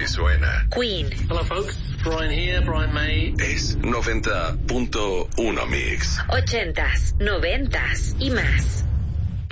suena. Queen. Hello folks, Brian here, Brian May. Es 90.1 Mix. 80s, 90s y más.